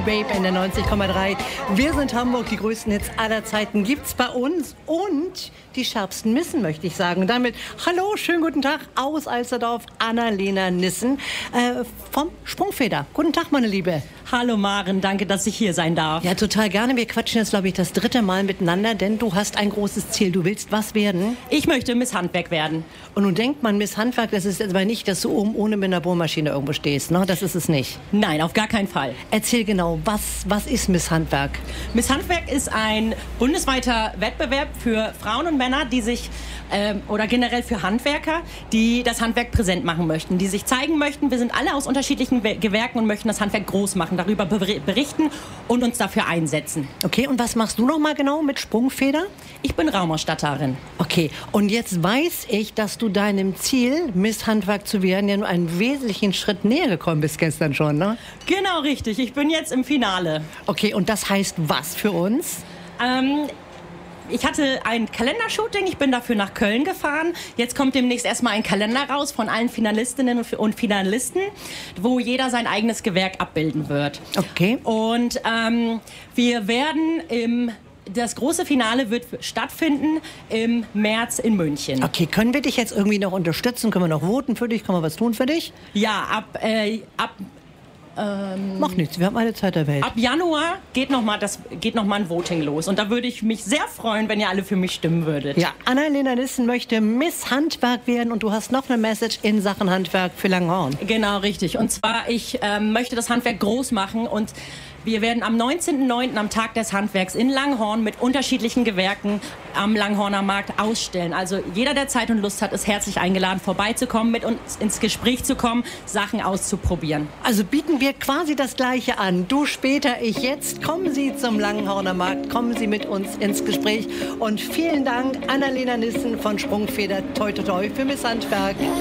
Babe in der 90,3. Wir sind Hamburg, die größten Hits aller Zeiten gibt's bei uns und die schärfsten Missen, möchte ich sagen. Und damit, hallo, schönen guten Tag aus Alsterdorf, Annalena Nissen vom Sprungfeder. Guten Tag, meine Liebe. Hallo Maren, danke, dass ich hier sein darf. Ja, total gerne. Wir quatschen jetzt, glaube ich, das 3. Mal miteinander, denn du hast ein großes Ziel. Du willst was werden? Ich möchte Miss Handwerk werden. Und nun denkt man, Miss Handwerk, das ist aber nicht, dass du oben ohne mit einer Bohrmaschine irgendwo stehst, ne? Das ist es nicht. Nein, auf gar keinen Fall. Erzähl genau, was ist Miss Handwerk? Miss Handwerk ist ein bundesweiter Wettbewerb für Frauen und Männer, die sich, oder generell für Handwerker, die das Handwerk präsent machen möchten, die sich zeigen möchten. Wir sind alle aus unterschiedlichen Gewerken und möchten das Handwerk groß machen, darüber berichten und uns dafür einsetzen. Okay, und was machst du noch mal genau mit Sprungfeder? Ich bin Raumausstatterin. Okay, und jetzt weiß ich, dass du deinem Ziel, Miss Handwerk zu werden, ja nur einen wesentlichen Schritt näher gekommen bist gestern schon, ne? Genau, richtig. Ich bin jetzt im Finale. Okay, und das heißt was für uns? Ich hatte ein Kalendershooting, ich bin dafür nach Köln gefahren. Jetzt kommt demnächst erstmal ein Kalender raus von allen Finalistinnen und Finalisten, wo jeder sein eigenes Gewerk abbilden wird. Okay. Und wir werden das große Finale wird stattfinden im März in München. Okay, können wir dich jetzt irgendwie noch unterstützen? Können wir noch voten für dich? Können wir was tun für dich? Ja, Macht nichts, wir haben alle Zeit der Welt. ab Januar geht noch mal ein Voting los. Und da würde ich mich sehr freuen, wenn ihr alle für mich stimmen würdet. Ja, Annalena Nissen möchte Miss Handwerk werden und du hast noch eine Message in Sachen Handwerk für Langhorn. Genau, richtig. Und zwar, ich möchte das Handwerk groß machen und wir werden am 19.09. am Tag des Handwerks in Langhorn mit unterschiedlichen Gewerken am Langhorner Markt ausstellen. Also jeder, der Zeit und Lust hat, ist herzlich eingeladen, vorbeizukommen, mit uns ins Gespräch zu kommen, Sachen auszuprobieren. Also bieten wir quasi das Gleiche an. Du später, ich jetzt. Kommen Sie zum Langhorner Markt, kommen Sie mit uns ins Gespräch. Und vielen Dank, Annalena Nissen von Sprungfeder. Toi, toi, toi für Miss Handwerk.